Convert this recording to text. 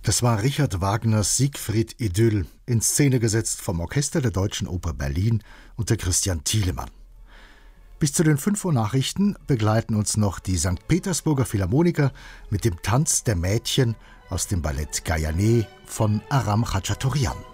Das war Richard Wagners Siegfried Idyll, in Szene gesetzt vom Orchester der Deutschen Oper Berlin unter Christian Thielemann. Bis zu den 5 Uhr Nachrichten begleiten uns noch die St. Petersburger Philharmoniker mit dem Tanz der Mädchen aus dem Ballett Gayane von Aram Khachaturian.